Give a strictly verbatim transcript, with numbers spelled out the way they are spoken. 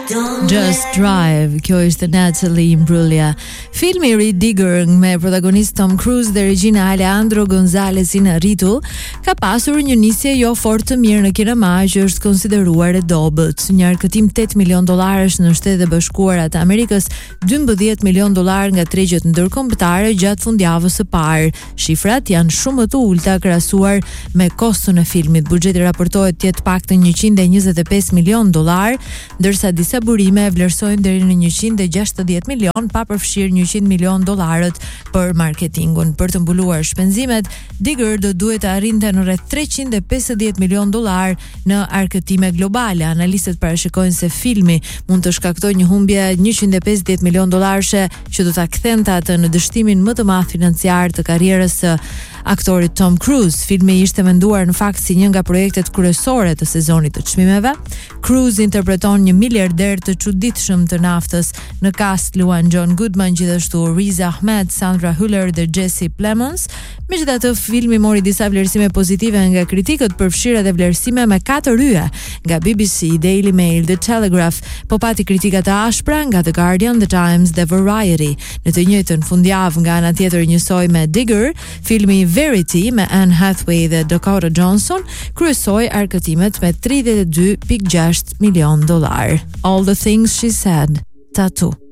Just Drive, kjo ishte Natalie Imbruglia. Filmi i ri Digger me protagonist Tom Cruise dhe regjina Alejandro González Iñárritu ka pasur një nisje jo fort të mirë në kinema, që është konsideruar e dobët. Një arkëtim tetë milion dollarësh në Shtetet e Bashkuara të Amerikës, dymbëdhjetë milion dollar nga tregjet ndërkombëtare gjatë fundjavës së parë. Shifrat janë shumë më të ulta krahasuar me koston e filmit. Buxheti raportohet të jetë paktën njëqind e njëzet e pesë milion dollar, ndërsa disa burime e vlerësojnë deri në njëqind e gjashtëdhjetë milion, pa përfshirë njëqind milion dollarët për marketingun. Për të mbuluar shpenzimet, Digger do duhet të arrinte në rreth treqind e pesëdhjetë milion dollar në arkëtime globale. Analistët parashikojnë se filmi mund të shkaktojë një humbje njëqind e pesëdhjetë milion dollarësh që do ta kthente atë në dështimin më të madh financiar të karrierës së aktorit Tom Cruise. Filmi ishte menduar në fakt si një nga projektet kryesore të sezonit të çmimeve. Cruise interpreton një miliarder të çuditshëm të naftës. Në cast luan John Goodman, gjithashtu Riz Ahmed, Sandra Hüller dhe Jesse Plemons. Megjithatë, filmi mori disa vlerësime pozitive nga kritikët, përfshirë edhe vlerësime me katër yje nga B B C, Daily Mail, The Telegraph, po pati kritika të ashpra nga The Guardian, The Times dhe Variety. Në të njëjtën fundjavë, nga ana tjetër njësoj me Digger, filmi Verity me Anne Hathaway dhe Dakota Johnson kryesoi arkëtimet me tridhjetë e dy pikë gjashtë milion dollar. All the Things She Said, Tattoo.